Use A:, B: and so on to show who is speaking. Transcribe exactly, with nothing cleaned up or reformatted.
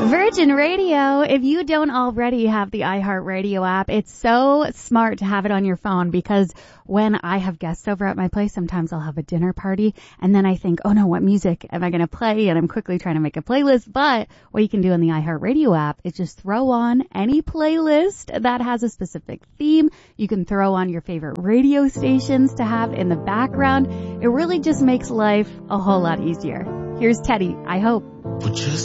A: Virgin Radio, if you don't already have the iHeartRadio app, it's so smart to have it on your phone, because when I have guests over at my place, sometimes I'll have a dinner party and then I think, oh no, what music am I going to play? And I'm quickly trying to make a playlist. But what you can do in the iHeartRadio app is just throw on any playlist that has a specific theme. You can throw on your favorite radio stations to have in the background. It really just makes life a whole lot easier. Here's Teddy, I Hope.
B: For just